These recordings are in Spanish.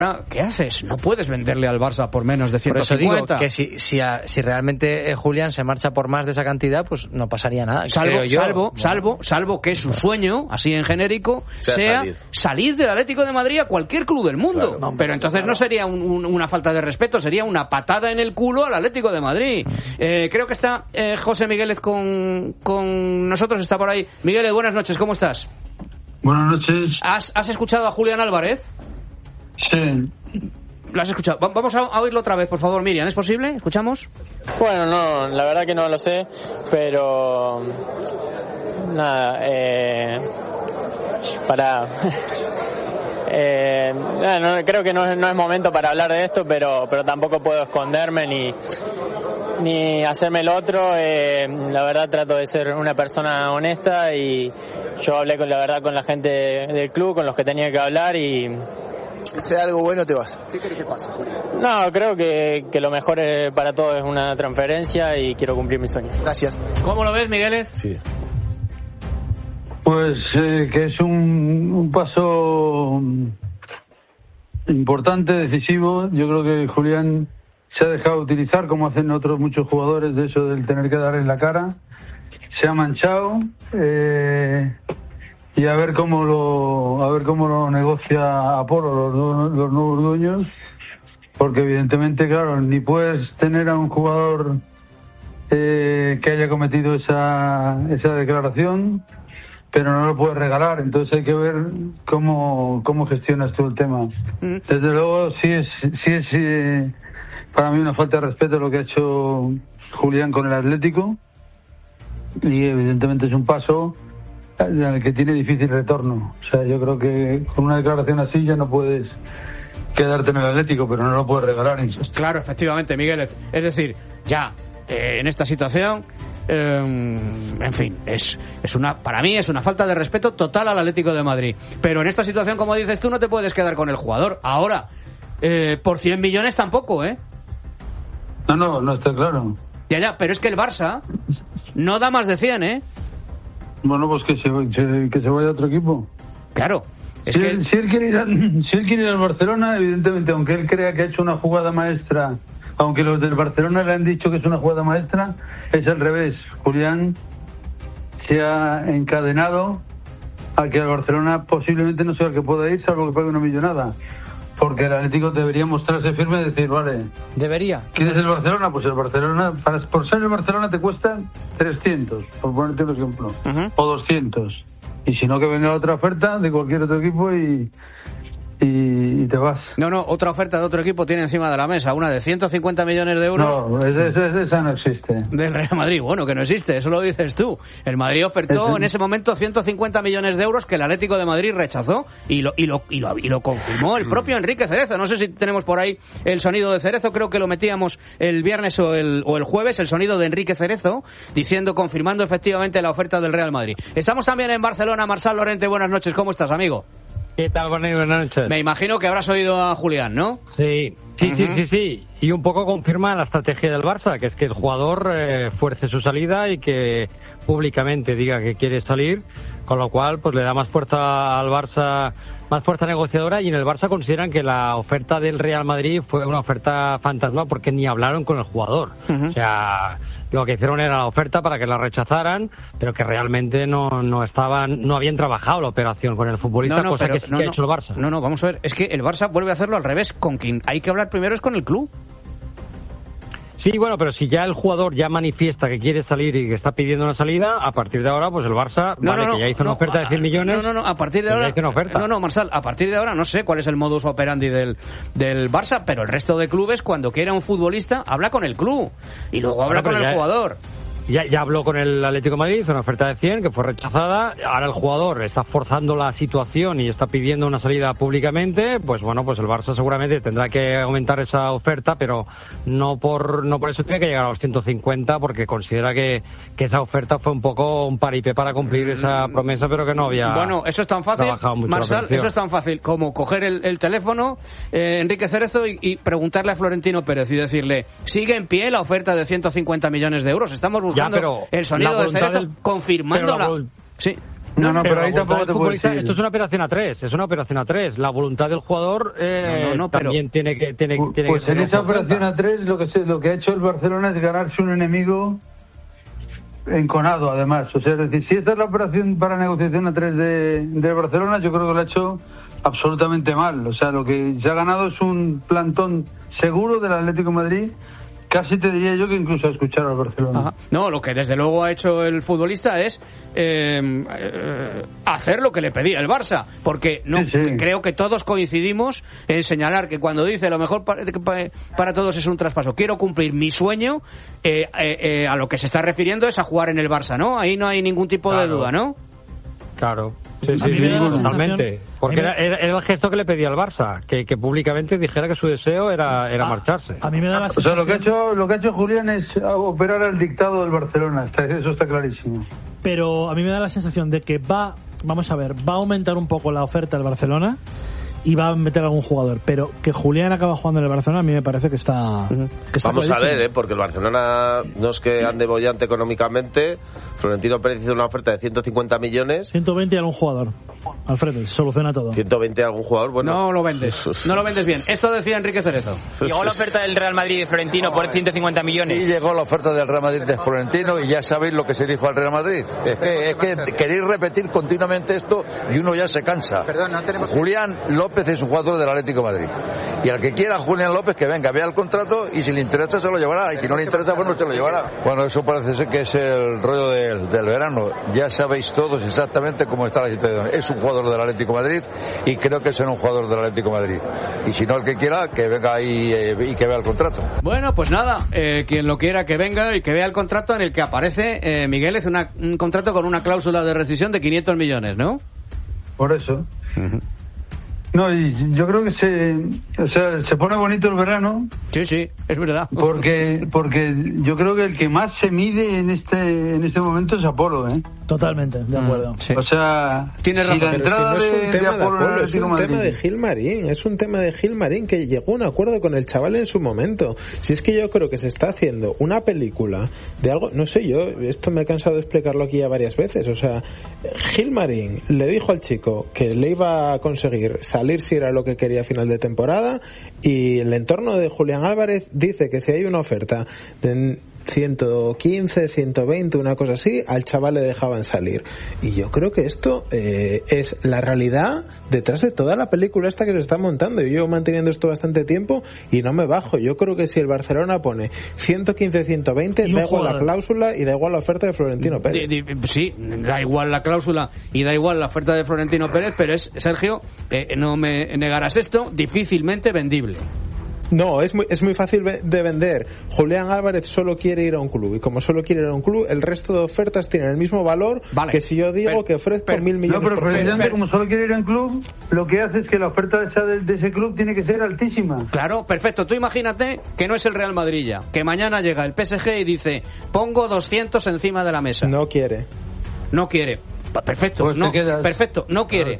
¿qué haces? No puedes venderle al Barça por menos de 150. Por eso digo que si realmente Julián se marcha por más de esa cantidad, pues no pasaría nada. Salvo que su sueño, así en genérico, sea salir del Atlético de Madrid a cualquier club del mundo. Claro, pero entonces no sería una falta de respeto, sería una patada en el culo al Atlético de Madrid. Creo que está José Migueles con nosotros, está por ahí. Migueles, buenas noches, ¿cómo estás? Buenas noches. ¿Has escuchado a Julián Álvarez? Sí. ¿Lo has escuchado? Vamos a oírlo otra vez, por favor, Miriam. ¿Es posible? ¿Escuchamos? Bueno, no, la verdad que no lo sé, pero nada, creo que no es momento para hablar de esto, pero tampoco puedo esconderme ni hacerme el otro. La verdad trato de ser una persona honesta y yo hablé con la gente del club, con los que tenía que hablar y... Si sea algo bueno te vas. ¿Qué crees que pase? No, creo que lo mejor para todos es una transferencia y quiero cumplir mi sueño. Gracias. ¿Cómo lo ves, Migueles? Sí. Pues que es un paso importante, decisivo. Yo creo que Julián se ha dejado utilizar, como hacen otros muchos jugadores, de eso del tener que dar en la cara. Se ha manchado. Y a ver cómo lo negocia Apolo, los nuevos dueños, porque evidentemente, claro, ni puedes tener a un jugador que haya cometido esa declaración, pero no lo puedes regalar. Entonces hay que ver cómo gestionas tú el tema. Desde luego sí es para mí una falta de respeto lo que ha hecho Julián con el Atlético, y evidentemente es un paso en el que tiene difícil retorno. O sea, yo creo que con una declaración así ya no puedes quedarte en el Atlético, pero no lo puedes regalar, insisto. Claro, efectivamente, Miguel. Es decir, ya en esta situación, en fin, para mí es una falta de respeto total al Atlético de Madrid. Pero en esta situación, como dices tú, no te puedes quedar con el jugador. Ahora, por 100 millones tampoco, ¿eh? No está claro. Ya, pero es que el Barça no da más de 100, ¿eh? Bueno, pues que se vaya a otro equipo. Claro. Si él quiere ir al Barcelona, evidentemente, aunque él crea que ha hecho una jugada maestra, aunque los del Barcelona le han dicho que es una jugada maestra, es al revés. Julián se ha encadenado a que al Barcelona posiblemente no sea el que pueda ir, salvo que pague una millonada. Porque el Atlético debería mostrarse firme y decir, vale, debería. ¿Quieres el Barcelona? Pues el Barcelona, por ser el Barcelona te cuesta 300, por ponerte un ejemplo, o 200. Y si no, que venga otra oferta de cualquier otro equipo y te vas. No, otra oferta de otro equipo tiene encima de la mesa, una de 150 millones de euros. No, esa no existe. Del Real Madrid, bueno, que no existe, eso lo dices tú. El Madrid ofertó en ese momento 150 millones de euros que el Atlético de Madrid rechazó y lo confirmó el propio Enrique Cerezo. No sé si tenemos por ahí el sonido de Cerezo, creo que lo metíamos el viernes o el jueves, el sonido de Enrique Cerezo, confirmando efectivamente la oferta del Real Madrid. Estamos también en Barcelona. Marçal Lorente, buenas noches, ¿cómo estás, amigo? ¿Qué tal, Cornelio? Buenas noches. Me imagino que habrás oído a Julián, ¿no? Sí. Y un poco confirma la estrategia del Barça, que es que el jugador fuerce su salida y que públicamente diga que quiere salir, con lo cual pues le da más fuerza al Barça, más fuerza negociadora, y en el Barça consideran que la oferta del Real Madrid fue una oferta fantasma porque ni hablaron con el jugador. O sea, lo que hicieron era la oferta para que la rechazaran, pero que realmente no habían trabajado la operación con el futbolista, cosa que sí que ha hecho el Barça. No, vamos a ver, es que el Barça vuelve a hacerlo al revés. Con quien hay que hablar primero es con el club. Sí, bueno, pero si ya el jugador ya manifiesta que quiere salir y que está pidiendo una salida, a partir de ahora, pues el Barça, que ya hizo una oferta de 100 millones... a partir de ahora... Ya hizo una oferta. Marçal, a partir de ahora no sé cuál es el modus operandi del Barça, pero el resto de clubes, cuando quiera un futbolista, habla con el club y luego habla con el jugador. Ya habló con el Atlético de Madrid, hizo una oferta de 100 que fue rechazada. Ahora el jugador está forzando la situación y está pidiendo una salida públicamente. Pues bueno, pues el Barça seguramente tendrá que aumentar esa oferta, pero no por eso tiene que llegar a los 150, porque considera que esa oferta fue un poco un paripé para cumplir esa promesa, pero que no había. Bueno, eso es tan fácil, Marçal, eso es tan fácil como coger el teléfono, Enrique Cerezo, y preguntarle a Florentino Pérez y decirle, ¿sigue en pie la oferta de 150 millones de euros? Estamos buscando el sonido de Cerezo confirmándola. Sí, No, pero ahí tampoco te puedo decir. Esto es una operación a tres, La voluntad del jugador también tiene que pues en esa operación a tres lo que ha hecho el Barcelona es ganarse un enemigo enconado, además. O sea, es decir, si esta es la operación para negociación a tres de Barcelona, yo creo que lo ha hecho absolutamente mal. O sea, lo que se ha ganado es un plantón seguro del Atlético de Madrid. Casi te diría yo que incluso a escuchar al Barcelona. Ajá. No, lo que desde luego ha hecho el futbolista es hacer lo que le pedía el Barça, porque creo que todos coincidimos en señalar que cuando dice lo mejor para todos es un traspaso, quiero cumplir mi sueño, a lo que se está refiriendo es a jugar en el Barça, ¿no? Ahí no hay ningún tipo de duda, ¿no? Claro, sí, totalmente. Porque era el gesto que le pedía al Barça, que públicamente dijera que su deseo era marcharse. A mí me da la sensación... O sea, lo que ha hecho Julián es operar al dictado del Barcelona, eso está clarísimo. Pero a mí me da la sensación de que va a aumentar un poco la oferta del Barcelona y va a meter algún jugador, pero que Julián acaba jugando en el Barcelona a mí me parece que está vamos clarísimo. A ver, porque el Barcelona no es que ande bollante económicamente. Florentino Pérez hizo una oferta de 150 millones. 120 y algún jugador, Alfredo, soluciona todo. 120 algún jugador, bueno. No lo vendes bien. Esto decía Enrique Cerezo. Llegó la oferta del Real Madrid de Florentino por 150 millones. Sí, llegó la oferta del Real Madrid de Florentino y ya sabéis lo que se dijo al Real Madrid. Es que queréis repetir continuamente esto y uno ya se cansa. Julián López es un jugador del Atlético de Madrid. Y al que quiera Julián López que venga, vea el contrato y si le interesa se lo llevará. Y si no le interesa, pues no se lo llevará. Bueno, eso parece ser que es el rollo del verano. Ya sabéis todos exactamente cómo está la situación. Es un jugador del Atlético de Madrid y creo que será un jugador del Atlético de Madrid. Y si no, el que quiera, que venga ahí y que vea el contrato. Bueno, pues nada, quien lo quiera que venga y que vea el contrato en el que aparece, Miguel, es un contrato con una cláusula de rescisión de 500 millones, ¿no? Por eso. No, y yo creo que se pone bonito el verano. Sí, es verdad. Porque yo creo que el que más se mide en este momento es Apolo, ¿eh? Totalmente, de acuerdo. Sí. O sea, tiene razón. Pero si no es un tema de Apolo, es un tema de Gilmarín. Es un tema de Gilmarín que llegó a un acuerdo con el chaval en su momento. Si es que yo creo que se está haciendo una película de algo, no sé, yo esto me he cansado de explicarlo aquí ya varias veces. O sea, Gilmarín le dijo al chico que le iba a conseguir salir si era lo que quería a final de temporada, y el entorno de Julián Álvarez dice que si hay una oferta de 115, 120, una cosa así, al chaval le dejaban salir. Y yo creo que esto es la realidad detrás de toda la película esta que se está montando. Yo llevo manteniendo esto bastante tiempo y no me bajo. Yo creo que si el Barcelona pone 115, 120, da igual la cláusula y da igual la oferta de Florentino Pérez. Sí, da igual la cláusula y da igual la oferta de Florentino Pérez, pero es, Sergio, no me negarás esto, difícilmente vendible. No, es muy fácil de vender. Julián Álvarez solo quiere ir a un club, y como solo quiere ir a un club, el resto de ofertas tienen el mismo valor que si yo digo que ofrezco 1.000 millones. No, pero precisamente como solo quiere ir a un club, lo que hace es que la oferta de ese club tiene que ser altísima. Claro, perfecto. Tú imagínate que no es el Real Madrid ya, que mañana llega el PSG y dice, pongo 200 encima de la mesa. No quiere. Perfecto, pues no quiere.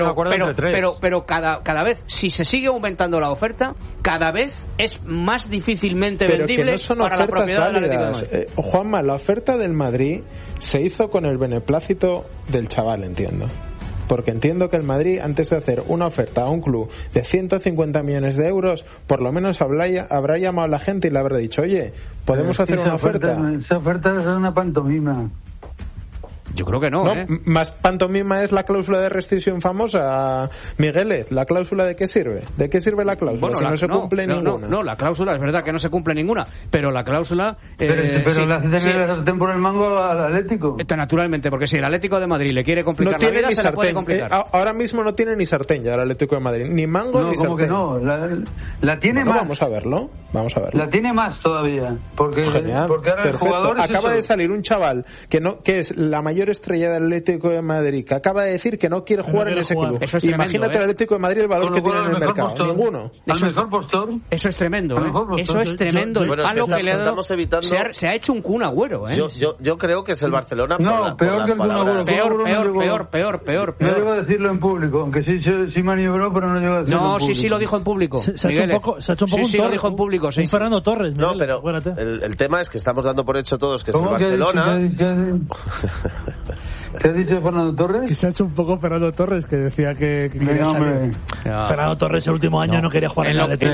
Pero cada vez, si se sigue aumentando la oferta, cada vez es más difícilmente vendible no son para la propiedad del Atlético de Madrid. Juanma, la oferta del Madrid se hizo con el beneplácito del chaval, entiendo. Porque entiendo que el Madrid, antes de hacer una oferta a un club de 150 millones de euros, por lo menos habrá llamado a la gente y le habrá dicho, oye, ¿podemos hacer una oferta? Esa oferta es una pantomima. Yo creo que no, ¿eh? Más pantomima es la cláusula de rescisión famosa, Migueles. ¿La cláusula de qué sirve? ¿De qué sirve la cláusula? Bueno, si no se cumple ninguna. No, la cláusula es verdad que no se cumple ninguna, pero la cláusula... Pero le hace tener el sartén por el mango al Atlético. Naturalmente, porque si el Atlético de Madrid le quiere complicar la vida, se la puede complicar. Ahora mismo no tiene ni sartén ya el Atlético de Madrid. Ni mango ni sartén. No, la tiene más. Vamos a verlo. La tiene más todavía. Porque ahora el jugador acaba de salir un chaval que es la mayor estrella del Atlético de Madrid, que acaba de decir que no quiere jugar en ese club. Eso es tremendo, imagínate el Atlético de Madrid el valor que tiene en el mercado. Ninguno. Al mejor postor. Eso es tremendo, Eso es tremendo. El palo que le ha dado. Se ha hecho un Kun Agüero, Yo creo que es el Barcelona. No, peor que el Kun Agüero. Peor. No llegó a decirlo en público, aunque sí maniobró, pero no llegó a decirlo en público. No, sí lo dijo en público. Se ha hecho un poco sí lo dijo en público, sí. Un Fernando Torres. No, pero el tema es que estamos dando por hecho todos que es el Barcelona. ¿Qué has dicho de Fernando Torres? Que se ha hecho un poco Fernando Torres, que decía que quería salir. Fernando Torres el último año no quería jugar en la Atlético.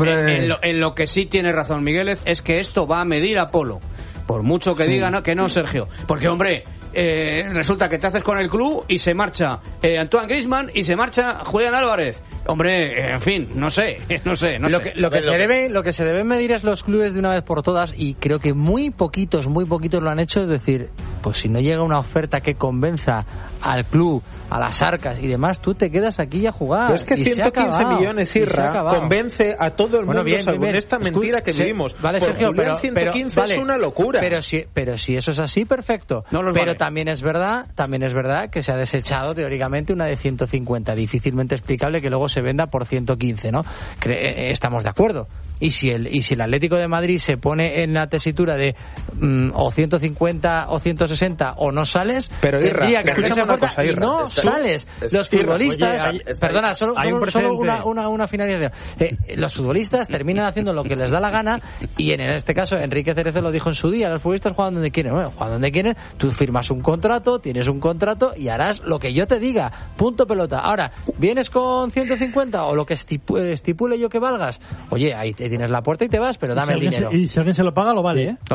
En lo que sí tiene razón Migueles es que esto va a medir a Polo. Por mucho que digan que no, Sergio. Porque, hombre, resulta que te haces con el club y se marcha Antoine Griezmann y se marcha Julián Álvarez. Hombre, en fin, no sé. Lo que se deben medir es los clubes de una vez por todas, y creo que muy poquitos lo han hecho, es decir, pues si no llega una oferta que convenza al club, a las arcas y demás, tú te quedas aquí a jugar. Pero es que 115 millones, Irra, convence a todo el mundo con esta mentira que vivimos. Vale, Sergio, Julián, 115 es una locura. Pero si eso es así, perfecto. Pero también es verdad que se ha desechado teóricamente una de 150, difícilmente explicable que luego se venda por 115, ¿no? Estamos de acuerdo. Y si el Atlético de Madrid se pone en la tesitura de o 150 o 160 o no sales, pero tendría que hacerse una cosa, y no sales. Los futbolistas, perdona, solo una finalización. Los futbolistas terminan haciendo lo que les da la gana, y en este caso Enrique Cerezo lo dijo en su día, los futbolistas juegan donde quieren. Bueno, juegan donde quieren, tú firmas un contrato, tienes un contrato y harás lo que yo te diga, punto pelota. Ahora, ¿vienes con 150 o lo que estipule yo que valgas? Oye, ahí te tienes la puerta y te vas, pero dame el dinero. Y si alguien se lo paga, lo vale, ¿eh? Se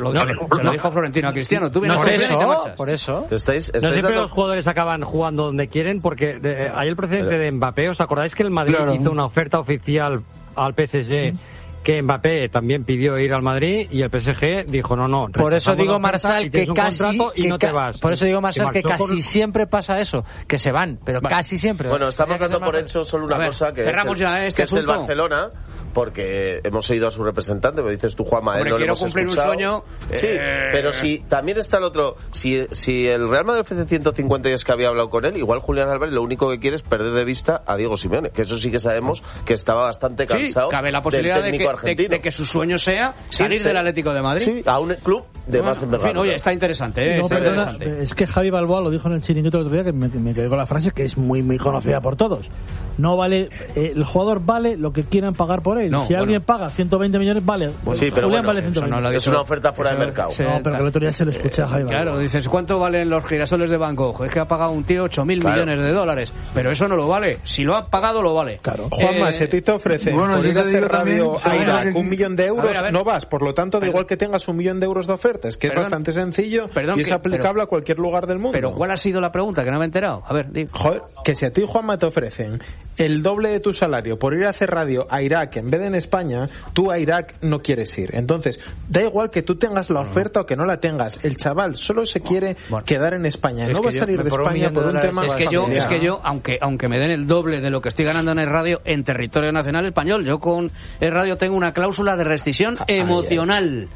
lo dijo Florentino a Cristiano. Tú vienes por eso. No siempre los jugadores acaban jugando donde quieren, porque hay el precedente de Mbappé. ¿Os acordáis que el Madrid hizo una oferta oficial al PSG? Que Mbappé también pidió ir al Madrid y el PSG dijo no. Por eso digo, Marsal, que casi y no te vas. Por eso digo, Marsal, que casi siempre pasa eso, que se van, pero casi siempre. Bueno, estamos dando por hecho solo una cosa, que es el Barcelona, porque hemos oído a su representante, me dices tú, Juanma, no quiero lo hemos cumplir escuchado. Un sueño. Sí, pero si también está el otro, si el Real Madrid ofrece 150 y es que había hablado con él, igual Julián Álvarez lo único que quiere es perder de vista a Diego Simeone, que eso sí que sabemos que estaba bastante cansado. Cabe la posibilidad de que su sueño sea salir del Atlético de Madrid. Sí, a un club de más envergadura. En fin, oye, está interesante. Es que Javi Balboa lo dijo en el chiringuito el otro día, que me quedé con la frase que es muy conocida por todos. No vale, el jugador vale lo que quieran pagar por él. Si alguien paga 120 millones, vale. Pues sí, pero Julián vale 120. Es una oferta fuera de mercado. No, pero el otro día se lo escuché a Javi Balboa. Claro, dices, ¿cuánto valen los girasoles de Van Gogh? Es que ha pagado un tío 8.000 millones de dólares. Pero eso no lo vale. Si lo ha pagado, lo vale. Claro. Juanma, si a ti te ofrecen por ir a hacer radio a Irak 1 millón de euros, no vas. Por lo tanto, da igual que tengas 1 millón de euros de ofertas, que es bastante sencillo y es aplicable a cualquier lugar del mundo. Pero ¿cuál ha sido la pregunta? Que no me he enterado. A ver, digo. Joder, que si a ti, Juanma, te ofrecen el doble de tu salario por ir a hacer radio a Irak en vez de en España, tú a Irak no quieres ir. Entonces, da igual que tú tengas la oferta o que no la tengas. El chaval solo se quiere quedar en España. No va a salir de España por un tema familiar. Es que yo, aunque me den el doble de lo que estoy ganando en el radio en territorio nacional español, yo con el radio tengo una cláusula de rescisión emocional.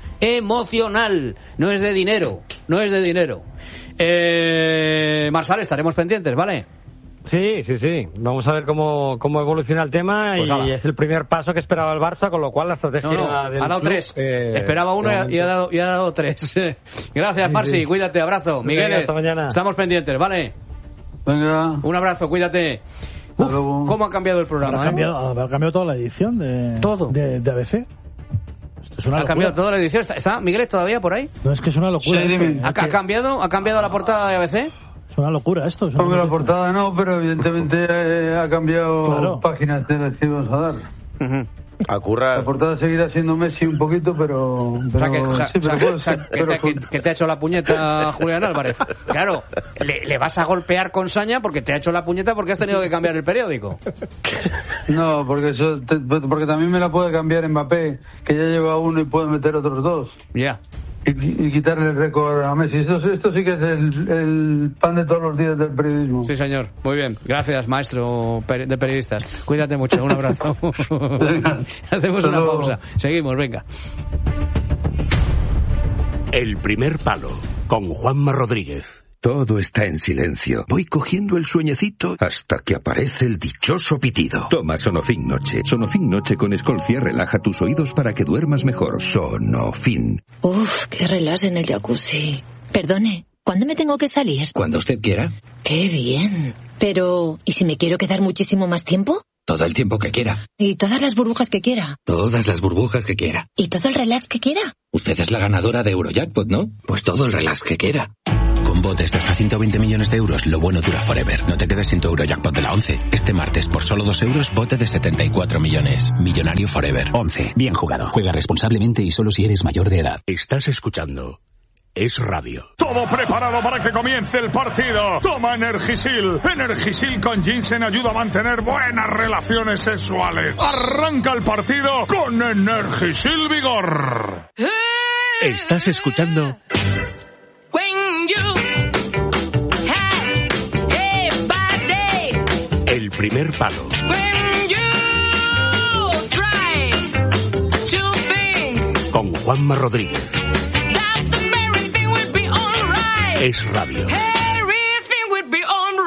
No es de dinero. Marsal, estaremos pendientes, ¿vale? Sí. Vamos a ver cómo evoluciona el tema, pues y es el primer paso que esperaba el Barça, con lo cual la estrategia del ha dado club, 3. Esperaba 1 y ha dado 3. Gracias, Marci. Cuídate, abrazo. Miguel, hasta mañana. Estamos pendientes, ¿vale? Venga. Un abrazo, cuídate. ¿Cómo ha cambiado el programa? Ha cambiado toda la edición de ABC. Ha cambiado toda la edición. ¿Está Miguel todavía por ahí? No, es que es una locura. ¿Ha cambiado la portada de ABC? Es una locura esto. Porque la portada no, pero evidentemente ha cambiado páginas de las que íbamos a dar. A currar. La portada seguirá siendo Messi un poquito, pero que te ha hecho la puñeta Julián Álvarez. Claro, le vas a golpear con saña porque te ha hecho la puñeta porque has tenido que cambiar el periódico. No, porque también me la puede cambiar Mbappé, que ya lleva 1 y puede meter otros 2. Ya. Y quitarle el récord a Messi. Esto sí que es el pan de todos los días del periodismo. Sí, señor. Muy bien. Gracias, maestro de periodistas. Cuídate mucho. Un abrazo. Hacemos una pausa. Seguimos, venga. El primer palo, con Juanma Rodríguez. Todo está en silencio. Voy cogiendo el sueñecito hasta que aparece el dichoso pitido. Toma Sonofin Noche. Sonofin Noche con Escolcia relaja tus oídos para que duermas mejor. Sonofin. Uf, qué relax en el jacuzzi. Perdone, ¿cuándo me tengo que salir? Cuando usted quiera. Qué bien. Pero, ¿y si me quiero quedar muchísimo más tiempo? Todo el tiempo que quiera. ¿Y todas las burbujas que quiera? Todas las burbujas que quiera. ¿Y todo el relax que quiera? Usted es la ganadora de Eurojackpot, ¿no? Pues todo el relax que quiera. Con botes de hasta 120 millones de euros, lo bueno dura forever. No te quedes sin tu Eurojackpot de la 11. Este martes, por solo 2 euros, bote de 74 millones. Millonario forever. 11. Bien jugado. Juega responsablemente y solo si eres mayor de edad. Estás escuchando Es Radio. Todo preparado para que comience el partido. Toma Energisil. Energisil con ginseng ayuda a mantener buenas relaciones sexuales. Arranca el partido con Energisil Vigor. Estás escuchando El Primer Palo. Con Juanma Rodríguez. Es Radio.